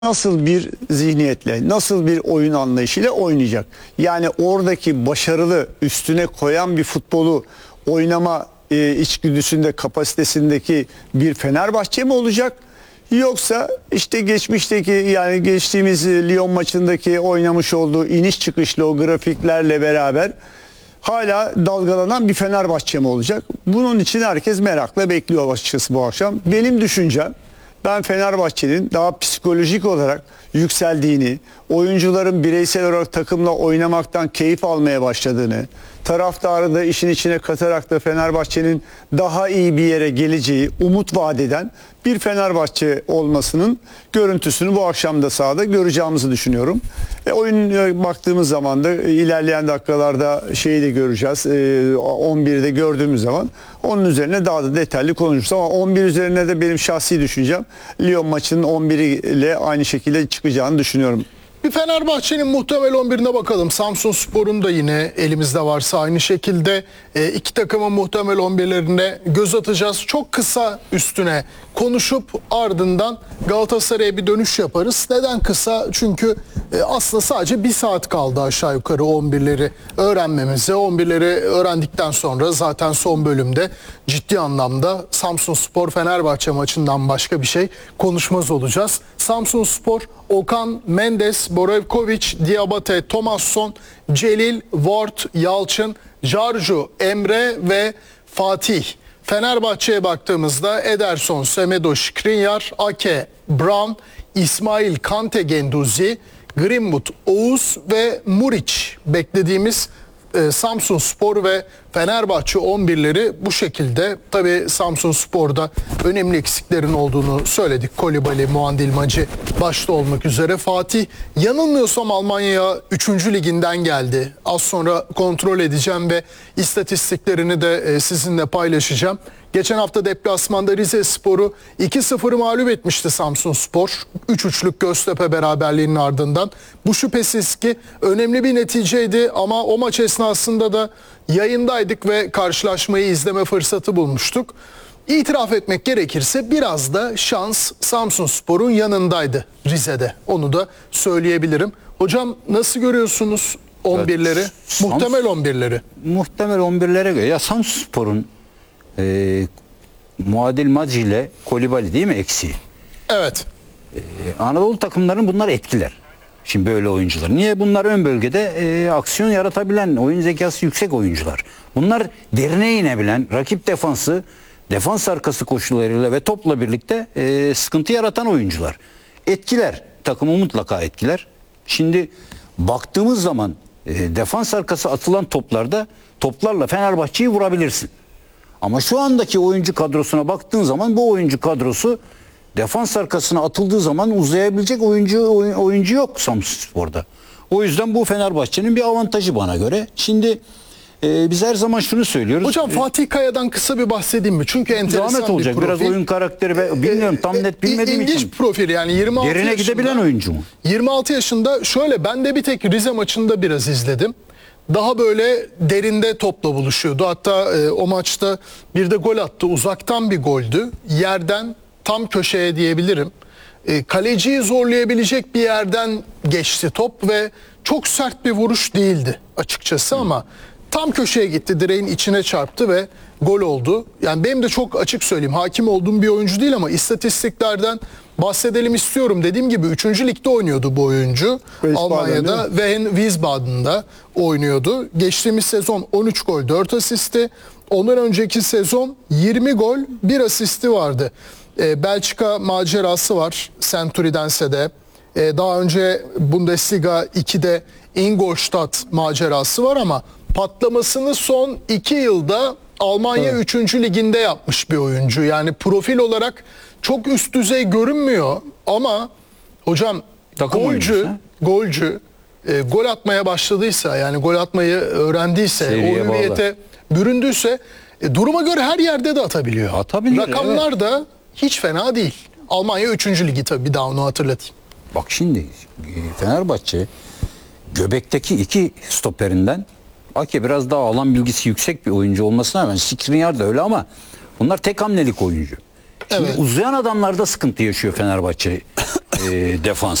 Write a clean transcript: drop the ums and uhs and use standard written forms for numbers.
nasıl bir zihniyetle, nasıl bir oyun anlayışıyla oynayacak? Yani oradaki başarılı, üstüne koyan bir futbolu oynama içgüdüsünde, kapasitesindeki bir Fenerbahçe mi olacak? Yoksa işte geçmişteki, yani geçtiğimiz Lyon maçındaki oynamış olduğu iniş çıkışlı o grafiklerle beraber hala dalgalanan bir Fenerbahçe mi olacak? Bunun için herkes merakla bekliyor açıkçası bu akşam. Benim düşüncem, ben Fenerbahçe'nin daha psikolojik olarak yükseldiğini, oyuncuların bireysel olarak takımla oynamaktan keyif almaya başladığını, taraftarı da işin içine katarak da Fenerbahçe'nin daha iyi bir yere geleceği umut vaat eden bir Fenerbahçe olmasının görüntüsünü bu akşam da sahada göreceğimizi düşünüyorum. Oyun baktığımız zaman da ilerleyen dakikalarda şeyi de göreceğiz. 11'de gördüğümüz zaman onun üzerine daha da detaylı konuşuruz. Ama 11 üzerine de benim şahsi düşüncem Lyon maçının 11'i ile aynı şekilde çıkacağını düşünüyorum. Bir Fenerbahçe'nin muhtemel 11'ine bakalım. Samsunspor'un da yine elimizde varsa aynı şekilde iki takımın muhtemel 11'lerine göz atacağız. Çok kısa üstüne konuşup ardından Galatasaray'a bir dönüş yaparız. Neden kısa? Çünkü aslında sadece bir saat kaldı aşağı yukarı 11'leri öğrenmemize. 11'leri öğrendikten sonra zaten son bölümde ciddi anlamda Samsunspor Fenerbahçe maçından başka bir şey konuşmaz olacağız. Samsunspor, Okan, Mendes, Borevkovic, Diabate, Thomasson, Celil, Ward, Yalçın, Jarju, Emre ve Fatih. Fenerbahçe'ye baktığımızda Ederson, Semedo, Skriniar, Ake, Brown, İsmail, Kante, Genduzi, Greenwood, Oğuz ve Muriç beklediğimiz Samsunspor ve Fenerbahçe 11'leri bu şekilde. Tabii Samsunspor'da önemli eksiklerin olduğunu söyledik. Kolibali, Muandilmacı başta olmak üzere. Fatih, yanılmıyorsam Almanya 3. liginden geldi. Az sonra kontrol edeceğim ve istatistiklerini de sizinle paylaşacağım. Geçen hafta deplasmanda Rizespor'u 2-0 mağlup etmişti Samsunspor. 3-3'lük Göztepe beraberliğinin ardından. Bu şüphesiz ki önemli bir neticeydi ama o maç esnasında da yayındaydık ve karşılaşmayı izleme fırsatı bulmuştuk. İtiraf etmek gerekirse biraz da şans Samsunspor'un yanındaydı Rize'de. Onu da söyleyebilirim. Hocam nasıl görüyorsunuz 11'leri? Evet, muhtemel 11'leri. Muhtemel 11'lere göre ya Samsunspor'un Muadilmacı ile Kolibali değil mi eksiği? Evet. Anadolu takımlarının bunlar etkiler. Şimdi böyle oyuncular. Niye? Bunlar ön bölgede aksiyon yaratabilen, oyun zekası yüksek oyuncular. Bunlar derine inebilen, rakip defansı, defans arkası koşullarıyla ve topla birlikte sıkıntı yaratan oyuncular. Etkiler. Takımı mutlaka etkiler. Şimdi baktığımız zaman defans arkası atılan toplarla Fenerbahçe'yi vurabilirsin. Ama şu andaki oyuncu kadrosuna baktığın zaman bu oyuncu kadrosu defans arkasına atıldığı zaman uzayabilecek oyuncu yok Samsunspor'da. O yüzden bu Fenerbahçe'nin bir avantajı bana göre. Şimdi biz her zaman şunu söylüyoruz. Hocam Fatih Kaya'dan kısa bir bahsedeyim mi? Çünkü enteresan bir olacak. profil. Biraz oyun karakteri ve bilmiyorum tam net bilmediğim için. İlginç profil yani 26 Yerine yaşında. gidebilen oyuncu mu? 26 yaşında şöyle ben de bir tek Rize maçında biraz izledim. Daha böyle derinde topla buluşuyordu. Hatta o maçta bir de gol attı. Uzaktan bir goldü. Yerden tam köşeye diyebilirim. Kaleciyi zorlayabilecek bir yerden geçti top ve çok sert bir vuruş değildi açıkçası ama tam köşeye gitti. Direğin içine çarptı ve gol oldu. Yani benim de çok açık söyleyeyim hakim olduğum bir oyuncu değil ama istatistiklerden bahsedelim istiyorum. Dediğim gibi 3. ligde oynuyordu bu oyuncu. Almanya'da ve Wiesbaden'da oynuyordu. Geçtiğimiz sezon 13 gol 4 asisti. Ondan önceki sezon 20 gol 1 asisti vardı. Belçika macerası var Centuri'dense de. Daha önce Bundesliga 2'de Ingolstadt macerası var ama patlamasını son 2 yılda Almanya 3. liginde yapmış bir oyuncu. Yani profil olarak çok üst düzey görünmüyor ama hocam golcü gol atmaya başladıysa yani gol atmayı öğrendiyse seriye o hüviyete büründüyse duruma göre her yerde de atabiliyor. Rakamlar da hiç fena değil. Almanya 3. ligi tabii bir daha onu hatırlatayım. Bak şimdi Fenerbahçe göbekteki iki stoperinden Ake biraz daha alan bilgisi yüksek bir oyuncu olmasına rağmen Skriniar da öyle ama bunlar tek hamlelik oyuncu. Şimdi uzayan adamlarda sıkıntı yaşıyor Fenerbahçe. defans.